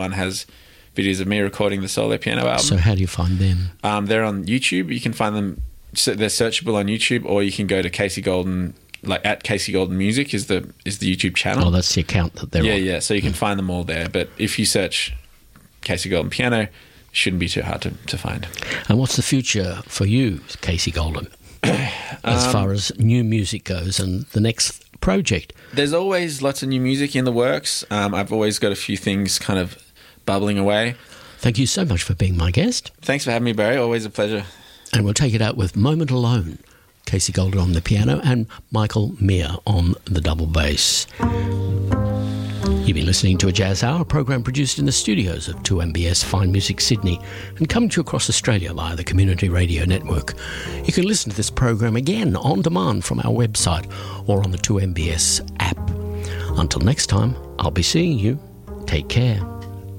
One has videos of me recording the solo piano album. So how do you find them? They're on YouTube. You can find them. They're searchable on YouTube, or you can go to Casey Golden, like at Casey Golden Music is the YouTube channel. Oh, that's the account that they're on. Yeah. So you can find them all there. But if you search Casey Golden Piano, it shouldn't be too hard to find. And what's the future for you, Casey Golden, as far as new music goes and the next project? There's always lots of new music in the works. I've always got a few things kind of bubbling away. Thank you so much for being my guest. Thanks for having me, Barry. Always a pleasure. And we'll take it out with Moment Alone. Casey Golden on the piano and Michael Meir on the double bass. You've been listening to a Jazz Hour, a program produced in the studios of 2MBS Fine Music Sydney and coming to you across Australia via the Community Radio Network. You can listen to this program again on demand from our website or on the 2MBS app. Until next time, I'll be seeing you. Take care.